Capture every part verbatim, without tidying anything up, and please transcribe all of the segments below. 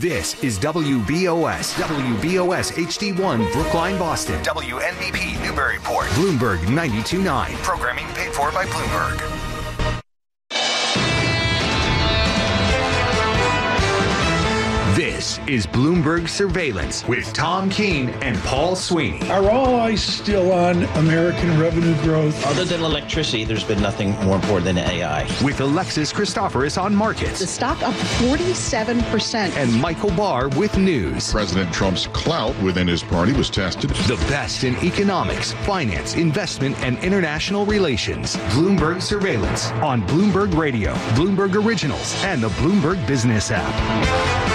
This is W B O S, W B O S H D one, Brookline, Boston. W N B P, Newburyport. Bloomberg ninety-two point nine. Programming paid for by Bloomberg. This is Bloomberg Surveillance with Tom Keene and Paul Sweeney. Are all eyes still on American revenue growth? Other than electricity, there's been nothing more important than A I. With Alexis Christoforous on markets. The stock up forty-seven percent. And Michael Barr with news. President Trump's clout within his party was tested. The best in economics, finance, investment, and international relations. Bloomberg Surveillance on Bloomberg Radio, Bloomberg Originals, and the Bloomberg Business app.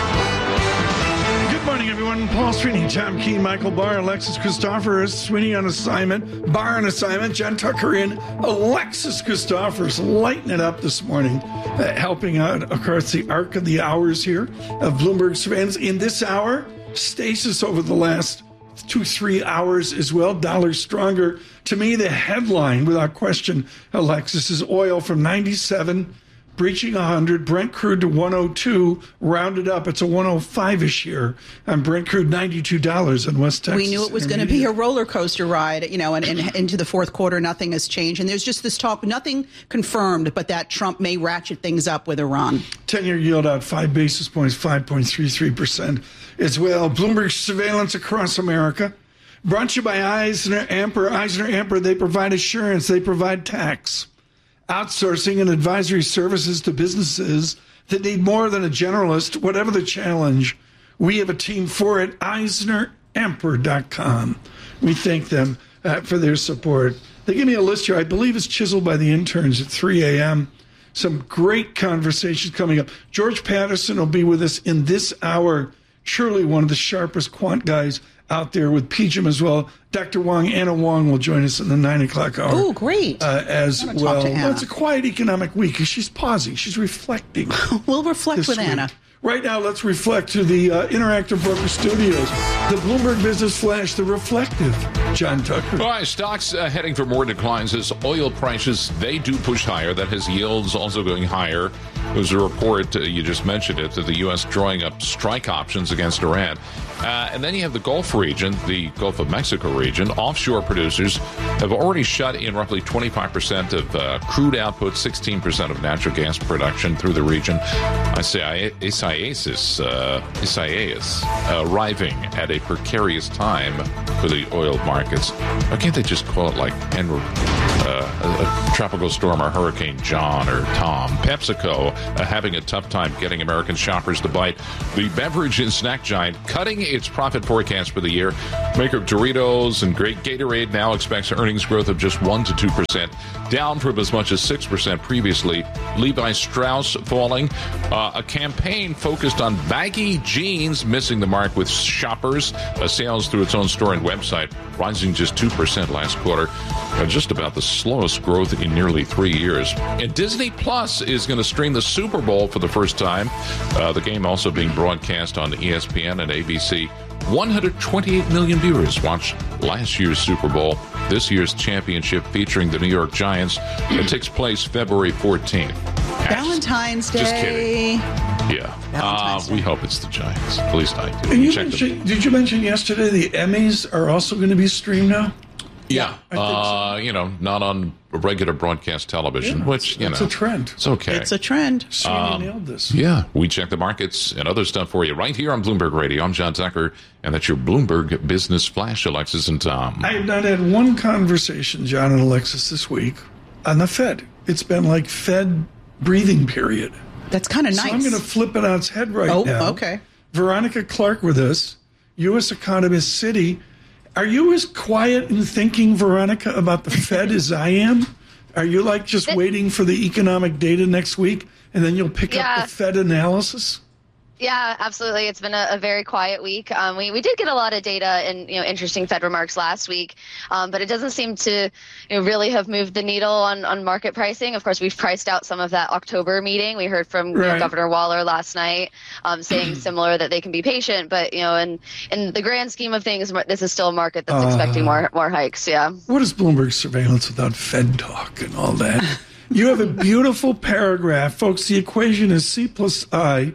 Good morning, everyone. Paul Sweeney, Tom Keene, Michael Barr, Alexis Christoforous, Sweeney on assignment, Barr on assignment, John Tucker in, Alexis Christoforous lighting it up this morning, uh, helping out across the arc of the hours here of Bloomberg Surveillance. In this hour, stasis over the last two, three hours as well, dollar stronger. To me, the headline, without question, Alexis, is oil from ninety-seven breaching one hundred, Brent crude to one oh two, rounded up. It's a one oh five-ish here. And Brent crude ninety-two dollars in West Texas. We knew it was going to be a roller coaster ride, you know, and, and into the fourth quarter, nothing has changed. And there's just this talk, nothing confirmed, but that Trump may ratchet things up with Iran. ten-year yield out five basis points, five point three three percent as well. Bloomberg Surveillance across America. Brought to you by Eisner Amper. Eisner Amper, they provide assurance, they provide tax, outsourcing and advisory services to businesses that need more than a generalist. Whatever the challenge, we have a team for it. Eisner Amper dot com. We thank them uh, for their support. They give me a list here. I believe it's chiseled by the interns at three a.m. Some great conversations coming up. George Patterson will be with us in this hour. Truly one of the sharpest quant guys out there with P G I M as well. Doctor Wong, Anna Wong, will join us in the nine o'clock hour. Oh, great. Uh, as well. well. It's a quiet economic week. She's pausing. She's reflecting. We'll reflect with week. Anna. Right now, let's reflect to the uh, Interactive Broker Studios. The Bloomberg Business Flash, the reflective John Tucker. All right, stocks uh, heading for more declines as oil prices, they do push higher. That has yields also going higher. There's a report, uh, you just mentioned it, that the U S drawing up strike options against Iran. Uh, and then you have the Gulf region, the Gulf of Mexico region. Offshore producers have already shut in roughly twenty-five percent of uh, crude output, sixteen percent of natural gas production through the region. I say Isaias, uh, Isaias arriving at a precarious time for the oil markets. Why can't they just call it like Henry, uh, a, a tropical storm or Hurricane John or Tom? PepsiCo uh, having a tough time getting American shoppers to bite. The beverage and snack giant cutting its profit forecast for the year. Maker of Doritos and Great Gatorade now expects earnings growth of just one to two percent, down from as much as six percent previously. Levi Strauss falling. Uh, a campaign focused on baggy jeans missing the mark with shoppers. Uh, sales through its own store and website rising just two percent last quarter. Uh, just about the slowest growth in nearly three years. And Disney Plus is going to stream the Super Bowl for the first time. Uh, the game also being broadcast on E S P N and A B C. one hundred twenty-eight million viewers watched last year's Super Bowl. This year's championship featuring the New York Giants. It takes place February fourteenth. Valentine's Day. Just kidding. Yeah. Uh, Day. we hope it's the Giants. At least I do. And you Check mentioned, did you mention yesterday the Emmys are also going to be streamed now? Yeah. I Uh, think so. You know, not on regular broadcast television, Yeah, which, you it's know. a trend. It's okay. It's a trend. Sweeney Um, nailed this. Yeah, we check the markets and other stuff for you right here on Bloomberg Radio. I'm John Tucker, and that's your Bloomberg Business Flash, Alexis and Tom. I have not had one conversation, John and Alexis, this week on the Fed. It's been like Fed breathing period. That's kind of So nice. I'm going to flip it on its head right oh, now. okay. Veronica Clark with us, U S economist Citi. Are you as quiet in thinking, Veronica, about the Fed as I am? Are you like just waiting for the economic data next week and then you'll pick Yeah. up the Fed analysis? Yeah, absolutely. It's been a, a very quiet week. Um, we, we did get a lot of data and, you know, interesting Fed remarks last week, um, but it doesn't seem to, you know, really have moved the needle on, on market pricing. Of course, we've priced out some of that October meeting. We heard from Right. you know, Governor Waller last night um, saying similar that they can be patient, but, you know, in, in the grand scheme of things, this is still a market that's Uh, expecting more more hikes. Yeah. What is Bloomberg surveillance without Fed talk and all that? You have a beautiful paragraph. Folks, the equation is C plus I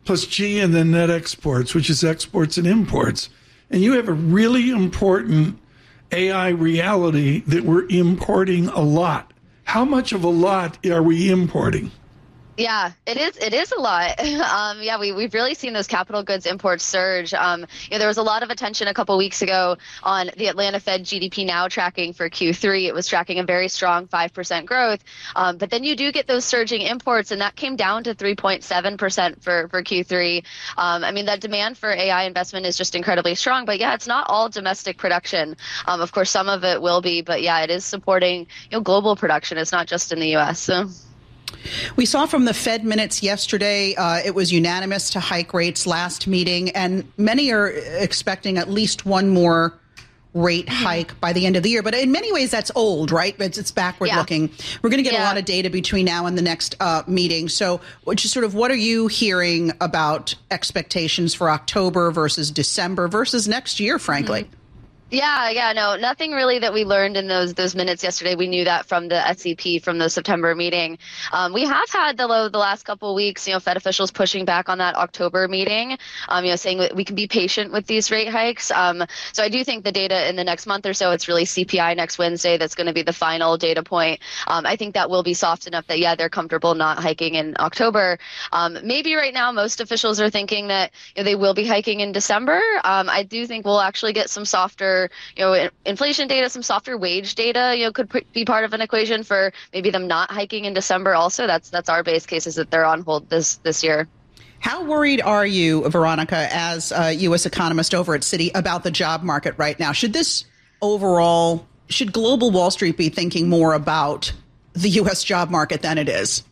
plus G and then net exports, which is exports and imports. And you have a really important A I reality that we're importing a lot. How much of a lot are we importing? Yeah, it is. It is a lot. Um, yeah, we, we've really seen those capital goods imports surge. Um, you know, there was a lot of attention a couple weeks ago on the Atlanta Fed G D P Now tracking for Q three. It was tracking a very strong five percent growth. Um, but then you do get those surging imports, and that came down to three point seven percent for, for Q three. Um, I mean, that demand for A I investment is just incredibly strong. But yeah, it's not all domestic production. Um, of course, some of it will be. But yeah, it is supporting you know global production. It's not just in the U S. So. We saw from the Fed minutes yesterday, uh, it was unanimous to hike rates last meeting, and many are expecting at least one more rate hike by the end of the year. But in many ways, that's old, right? It's, it's backward yeah. looking. We're going to get yeah. a lot of data between now and the next uh, meeting. So just sort of what are you hearing about expectations for October versus December versus next year, frankly? Mm-hmm. Yeah, yeah, no, nothing really that we learned in those those minutes yesterday. We knew that from the S E P, from the September meeting. Um, we have had the the last couple of weeks, you know, Fed officials pushing back on that October meeting, um, you know, saying that we can be patient with these rate hikes. Um, so I do think the data in the next month or so, it's really C P I next Wednesday that's going to be the final data point. Um, I think that will be soft enough that, yeah, they're comfortable not hiking in October. Um, maybe right now most officials are thinking that you know, they will be hiking in December. Um, I do think we'll actually get some softer you know, inflation data, some softer wage data, you know, could be part of an equation for maybe them not hiking in December. Also, that's that's our base case is that they're on hold this this year. How worried are you, Veronica, as a U S economist over at Citi, about the job market right now? Should this overall, should global Wall Street be thinking more about the U S job market than it is?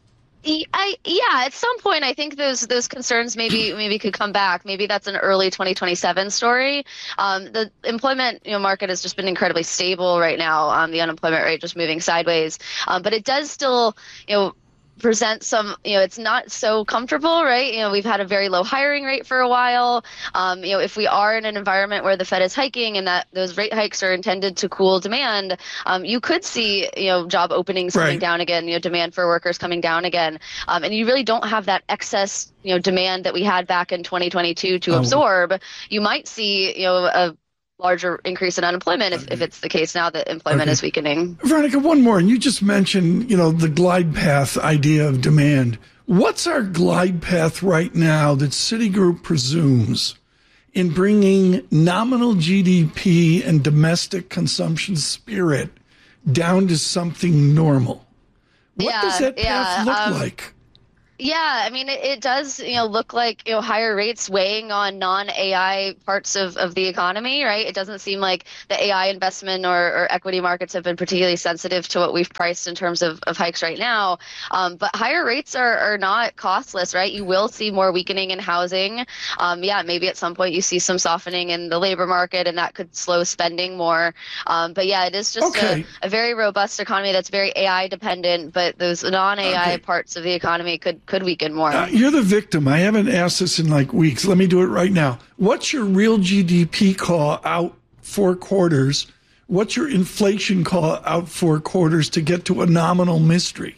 I, yeah, at some point, I think those those concerns maybe maybe could come back. Maybe that's an early twenty twenty-seven story. Um, the employment you know, market has just been incredibly stable right now. Um, the unemployment rate just moving sideways, um, but it does still, you know. present some, you know, it's not so comfortable, right? You know, we've had a very low hiring rate for a while. Um, you know, if we are in an environment where the Fed is hiking and that those rate hikes are intended to cool demand, um, you could see, you know, job openings coming right. down again, you know, demand for workers coming down again. Um, and you really don't have that excess, you know, demand that we had back in twenty twenty-two to oh. absorb. You might see, you know, a larger increase in unemployment if, if it's the case now that employment okay. is weakening. Veronica, one more. And you just mentioned, you know, the glide path idea of demand. What's our glide path right now that Citigroup presumes in bringing nominal G D P and domestic consumption spirit down to something normal? What yeah, does that path yeah, look um, like? Yeah, I mean, it, it does, you know, look like, you know, higher rates weighing on non-A I parts of, of the economy, right? It doesn't seem like the A I investment or, or equity markets have been particularly sensitive to what we've priced in terms of, of hikes right now. Um, but higher rates are, are not costless, right? You will see more weakening in housing. Um, yeah, maybe at some point you see some softening in the labor market and that could slow spending more. Um, but yeah, it is just okay. a, a very robust economy that's very A I dependent, but those non-A I okay. parts of the economy could could weaken more. Uh, you're the victim. I haven't asked this in like weeks. Let me do it right now. What's your real G D P call out four quarters? What's your inflation call out four quarters to get to a nominal mystery?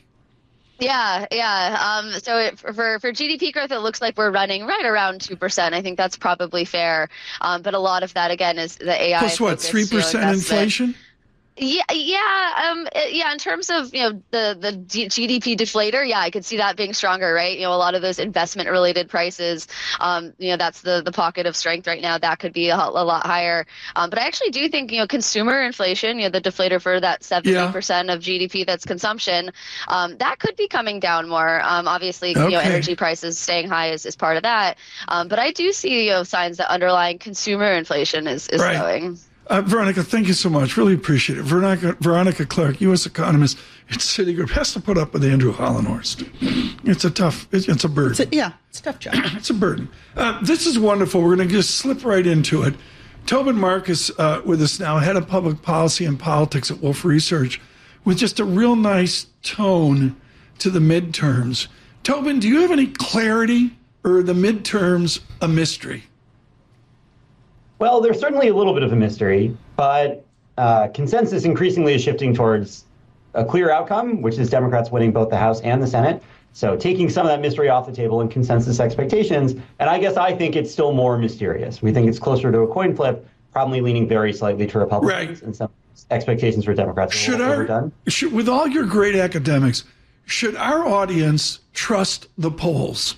Yeah, yeah. Um, so it, for for G D P growth, it looks like we're running right around two percent. I think that's probably fair. Um, but a lot of that, again, is the A I. Plus what, three percent inflation? Yeah, yeah, um, yeah. In terms of you know the the G D P deflator, yeah, I could see that being stronger, right? You know, a lot of those investment-related prices, um, you know, that's the the pocket of strength right now. That could be a, a lot higher. Um, but I actually do think you know consumer inflation, you know, the deflator for that seventy percent yeah. of G D P that's consumption, um, that could be coming down more. Um, obviously, okay. you know, energy prices staying high is, is part of that. Um, but I do see you know signs that underlying consumer inflation is is right. slowing. Uh, Veronica, thank you so much. Really appreciate it. Veronica, Veronica Clark, U S economist at Citigroup, has to put up with Andrew Hollenhorst. It's a tough, it's, it's a burden. It's a, yeah, it's a tough job. It's a burden. Uh, this is wonderful. We're going to just slip right into it. Tobin Marcus uh, with us now, head of public policy and politics at Wolfe Research, with just a real nice tone to the midterms. Tobin, do you have any clarity, or are the midterms a mystery? Well, there's certainly a little bit of a mystery, but uh, consensus increasingly is shifting towards a clear outcome, which is Democrats winning both the House and the Senate. So taking some of that mystery off the table and consensus expectations, and I guess I think it's still more mysterious. We think it's closer to a coin flip, probably leaning very slightly to Republicans, right. and some expectations for Democrats are should a little our, overdone. Should, with all your great academics, should our audience trust the polls?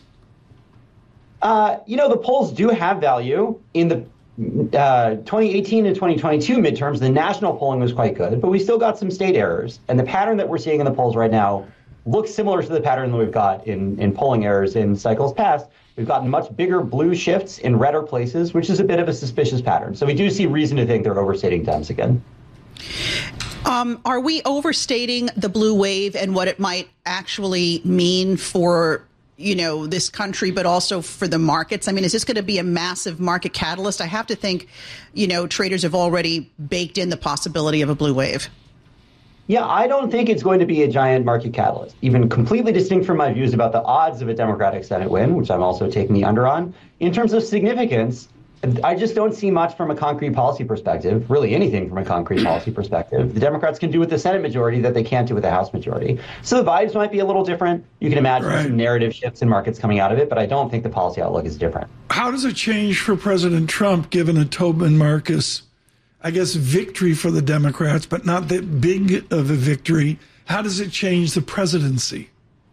Uh, you know, the polls do have value. In the uh, twenty eighteen and twenty twenty-two midterms, the national polling was quite good, but we still got some state errors. And the pattern that we're seeing in the polls right now looks similar to the pattern that we've got in, in polling errors in cycles past. We've gotten much bigger blue shifts in redder places, which is a bit of a suspicious pattern. So we do see reason to think they're overstating Dems again. Um, are we overstating the blue wave and what it might actually mean for, you know, this country, but also for the markets? I mean, is this going to be a massive market catalyst? I have to think, you know, traders have already baked in the possibility of a blue wave. Yeah, I don't think it's going to be a giant market catalyst, even completely distinct from my views about the odds of a Democratic Senate win, which I'm also taking the under on. In terms of significance, I just don't see much from a concrete policy perspective, really anything from a concrete policy perspective. The Democrats can do with the Senate majority that they can't do with the House majority. So the vibes might be a little different. You can imagine right. some narrative shifts in markets coming out of it, but I don't think the policy outlook is different. How does it change for President Trump, given a Tobin Marcus, I guess, victory for the Democrats, but not that big of a victory? How does it change the presidency?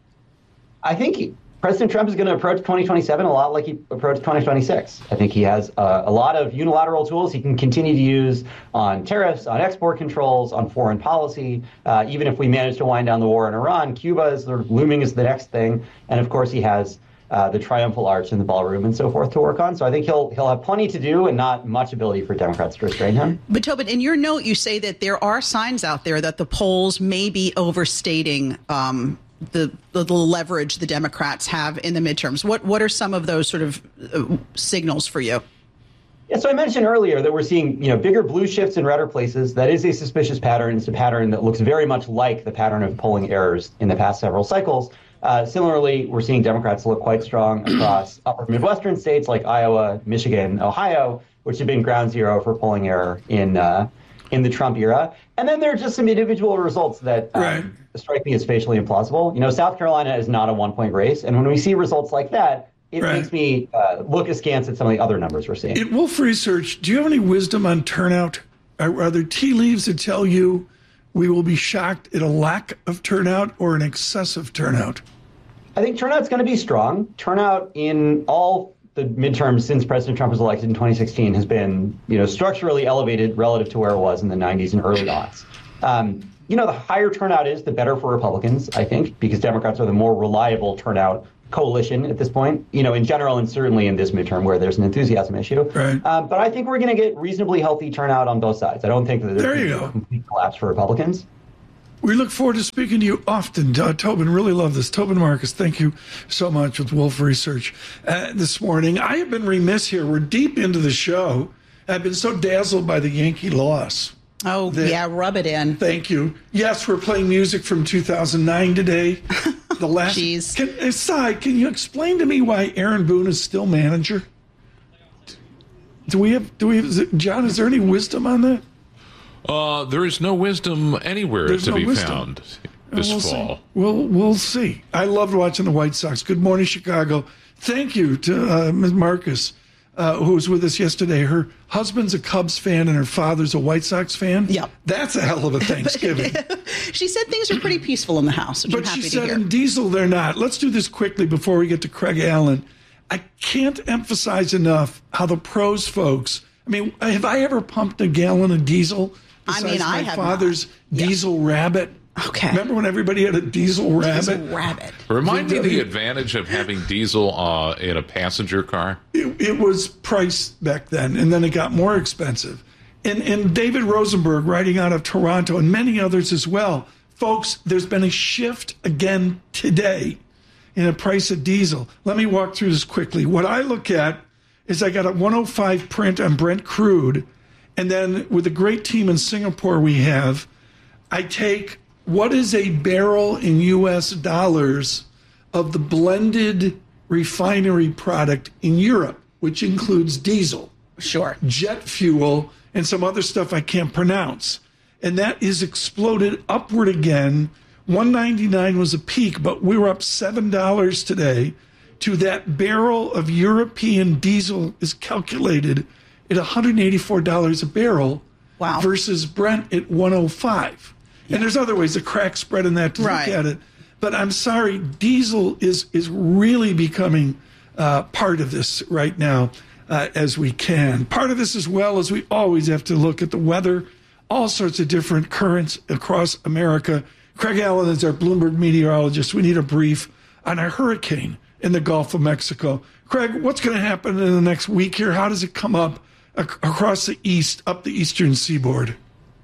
I think he, President Trump is going to approach twenty twenty-seven a lot like he approached twenty twenty-six. I think he has uh, a lot of unilateral tools he can continue to use on tariffs, on export controls, on foreign policy. Uh, even if we manage to wind down the war in Iran, Cuba is sort of looming as the next thing. And of course, he has uh, the triumphal arch in the ballroom and so forth to work on. So I think he'll he'll have plenty to do and not much ability for Democrats to restrain him. But Tobin, in your note, you say that there are signs out there that the polls may be overstating um, the, the the leverage the Democrats have in the midterms. What what are some of those sort of uh, signals for you? Yeah, so I mentioned earlier that we're seeing, you know, bigger blue shifts in redder places. That is a suspicious pattern. It's a pattern that looks very much like the pattern of polling errors in the past several cycles. Uh, similarly, we're seeing Democrats look quite strong across upper Midwestern states like Iowa, Michigan, Ohio, which have been ground zero for polling error in uh, in the Trump era. And then there are just some individual results that um, right. strike me as facially implausible. You know, South Carolina is not a one-point race. And when we see results like that, it right. makes me uh, look askance at some of the other numbers we're seeing. At Wolf Research, do you have any wisdom on turnout? Are, are there tea leaves that tell you we will be shocked at a lack of turnout or an excessive turnout? I think turnout's going to be strong. Turnout in all the midterms since President Trump was elected in twenty sixteen has been, you know, structurally elevated relative to where it was in the nineties and early aughts. Um, you know, the higher turnout is, the better for Republicans, I think, because Democrats are the more reliable turnout coalition at this point, you know, in general, and certainly in this midterm where there's an enthusiasm issue. Right. Um, but I think we're going to get reasonably healthy turnout on both sides. I don't think that there's there you a go. complete collapse for Republicans. We look forward to speaking to you often. Uh, Tobin, really love this. Tobin Marcus, thank you so much with Wolf Research uh, this morning. I have been remiss here. We're deep into the show. I've been so dazzled by the Yankee loss. Oh, that, yeah, rub it in. Thank you. Yes, we're playing music from two thousand nine today. The last. Jeez. Can, aside, can you explain to me why Aaron Boone is still manager? Do we have, do we have, is it, John, is there any wisdom on that? Uh, there is no wisdom anywhere There's to no be wisdom. found this we'll fall. See. We'll, we'll see. I loved watching the White Sox. Good morning, Chicago. Thank you to uh, Miz Marcus, uh, who was with us yesterday. Her husband's a Cubs fan and her father's a White Sox fan. Yep. That's a hell of a Thanksgiving. She said things are pretty peaceful in the house, which but I'm happy she to said hear. in Diesel they're not. Let's do this quickly before we get to Craig Allen. I can't emphasize enough how the pros folks, I mean, have I ever pumped a gallon of diesel? I mean, I my have father's not. Diesel yeah. Rabbit. Okay. Remember when everybody had a Diesel Rabbit? Diesel Rabbit. Remind me the advantage of having diesel uh, in a passenger car. It, it was priced back then, and then it got more expensive. And, and David Rosenberg, writing out of Toronto, and many others as well. Folks, there's been a shift again today in the price of diesel. Let me walk through this quickly. What I look at is I got a one oh five print on Brent Crude, and then with the great team in Singapore we have, I take what is a barrel in U S dollars of the blended refinery product in Europe, which includes diesel, sure, jet fuel, and some other stuff I can't pronounce. And that is exploded upward again. one ninety-nine was a peak, but we were up seven dollars today to that barrel of European diesel is calculated at one hundred eighty-four dollars a barrel. Wow. Versus Brent at one oh five. Yeah. And there's other ways, the crack spread in that to right. look at it. But I'm sorry, diesel is is really becoming uh, part of this right now uh, as we can. Part of this as well as we always have to look at the weather, all sorts of different currents across America. Craig Allen is our Bloomberg meteorologist. We need a brief on a hurricane in the Gulf of Mexico. Craig, what's going to happen in the next week here? How does it come up across the east, up the eastern seaboard?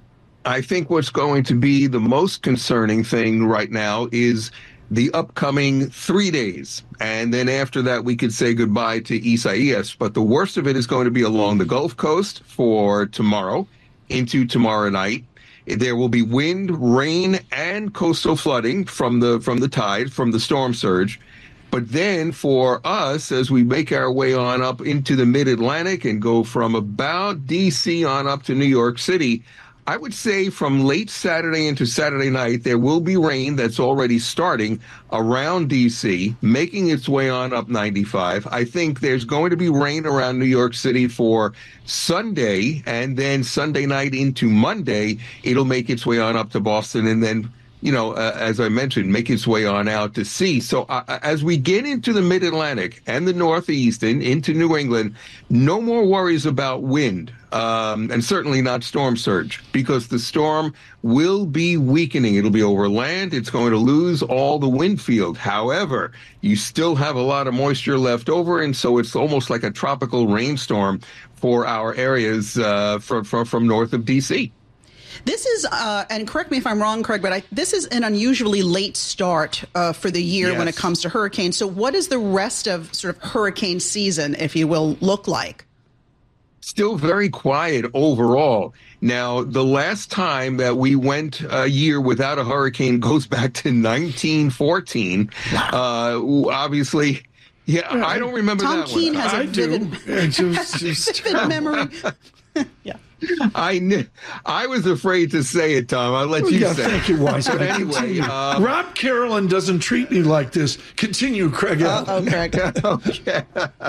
I think what's going to be the most concerning thing right now is the upcoming three days. And then after that, we could say goodbye to Isaias. But the worst of it is going to be along the Gulf Coast for tomorrow into tomorrow night. There will be wind, rain, and coastal flooding from the from the tide, from the storm surge. But then for us, as we make our way on up into the mid-Atlantic and go from about D C on up to New York City, I would say from late Saturday into Saturday night, there will be rain that's already starting around D C, making its way on up ninety-five. I think there's going to be rain around New York City for Sunday, and then Sunday night into Monday, it'll make its way on up to Boston, and then you know, uh, as I mentioned, make its way on out to sea. So uh, as we get into the mid-Atlantic and the Northeast and into New England, no more worries about wind, um, and certainly not storm surge, because the storm will be weakening. It'll be over land. It's going to lose all the wind field. However, you still have a lot of moisture left over, and so it's almost like a tropical rainstorm for our areas uh, from, from, from north of D C. This is, uh, and correct me if I'm wrong, Craig, but I, this is an unusually late start uh, for the year yes. when it comes to hurricanes. So what does the rest of sort of hurricane season, if you will, look like? Still very quiet overall. Now, the last time that we went a year without a hurricane goes back to nineteen fourteen. Wow. Uh, obviously, yeah, yeah, I don't remember Tom that Keene one. has I a vivid, do. Just, just, vivid memory. Yeah. I knew, I was afraid to say it, Tom. I'll let you yeah, say thank you, Wise. But anyway, uh, Rob Carolyn doesn't treat me like this. Continue, Craig. Uh, oh, Craig. okay.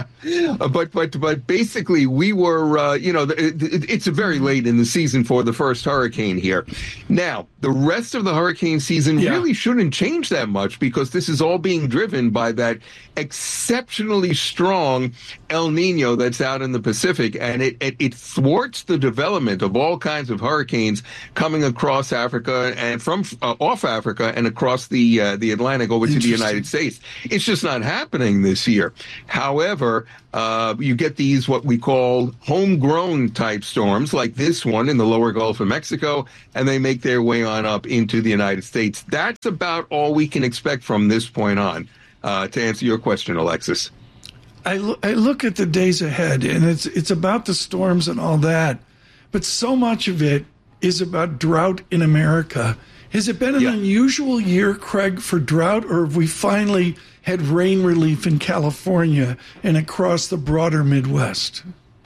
but but but basically, we were, uh, you know, it, it, it's very late in the season for the first hurricane here. Now, the rest of the hurricane season yeah. really shouldn't change that much, because this is all being driven by that exceptionally strong El Nino that's out in the Pacific, and it it, it thwarts the development of all kinds of hurricanes coming across Africa and from uh, off Africa and across the uh, the Atlantic over to the United States. It's just not happening this year. However, uh, you get these what we call homegrown type storms like this one in the lower Gulf of Mexico, and they make their way on up into the United States. That's about all we can expect from this point on. Uh, to answer your question, Alexis. I, lo- I look at the days ahead, and it's it's about the storms and all that, but so much of it is about drought in America. Has it been an yeah. unusual year, Craig, for drought, or have we finally had rain relief in California and across the broader Midwest?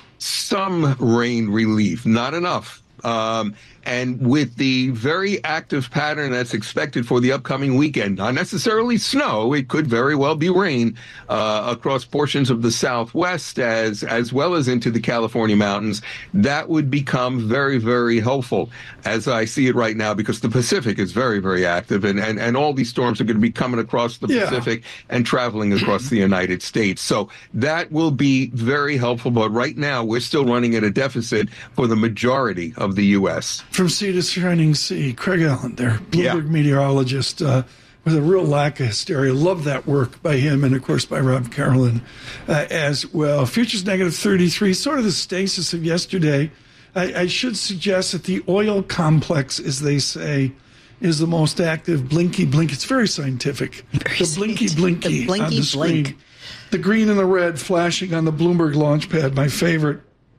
Some rain relief, not enough. Um, and with the very active pattern that's expected for the upcoming weekend, not necessarily snow, it could very well be rain uh, across portions of the Southwest as as well as into the California mountains, that would become very, very helpful as I see it right now, because the Pacific is very, very active, and, and, and all these storms are going to be coming across the yeah. Pacific and traveling across the United States. So that will be very helpful. But right now, we're still running at a deficit for the majority of the U S From sea to shining sea, Craig Allen there, Bloomberg yeah. meteorologist uh, with a real lack of hysteria. Love that work by him and, of course, by Rob Carolyn uh, as well. Futures negative thirty-three, sort of the stasis of yesterday. I, I should suggest that the oil complex, as they say, is the most active. Blinky blink. It's very scientific. Very the blinky blinky the blinky on the screen. blink. The green and the red flashing on the Bloomberg Launchpad, my favorite.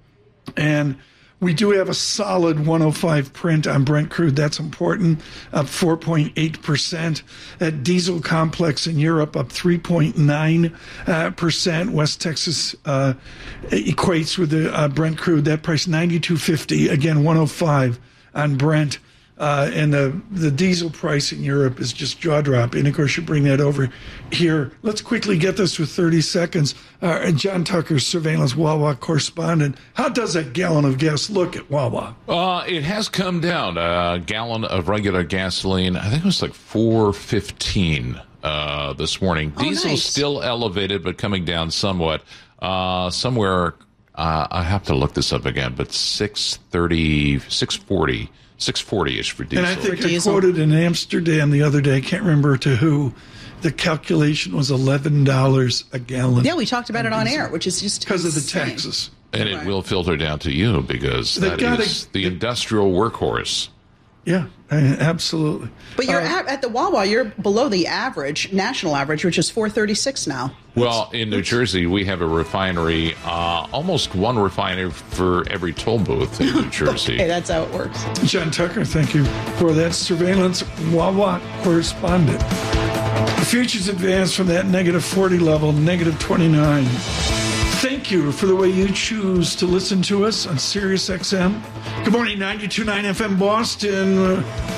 And we do have a solid one oh five print on Brent crude. That's important, up four point eight percent. That diesel complex in Europe up three point nine percent. West Texas uh, equates with the uh, Brent crude. That price ninety-two fifty. Again, one oh five on Brent. Uh, and the, the diesel price in Europe is just jaw-dropping. And, of course, you bring that over here. Let's quickly get this with thirty seconds. Uh, John Tucker, surveillance Wawa correspondent. How does a gallon of gas look at Wawa? Uh, it has come down. A gallon of regular gasoline, I think it was like four fifteen uh, this morning. Oh, Diesel nice. still elevated, but coming down somewhat. Uh, somewhere, uh, I have to look this up again, but six thirty, six forty six forty-ish for diesel. And I think For I diesel. quoted in Amsterdam the other day, I can't remember to who, the calculation was eleven dollars a gallon. Yeah, we talked about it on air, which is just because of the insane. taxes. And it Right. will filter down to you because They that gotta- is the industrial workhorse. Yeah, I- absolutely. But you're Uh, at, at the Wawa, you're below the average, national average, which is four thirty-six now. Well, in New Jersey, we have a refinery, uh, almost one refinery for every toll booth in New Jersey. Okay, that's how it works. John Tucker, thank you for that surveillance Wawa correspondent. The futures advanced from that negative forty level, negative twenty-nine. Thank you for the way you choose to listen to us on Sirius X M. Good morning, ninety-two point nine F M Boston. Uh,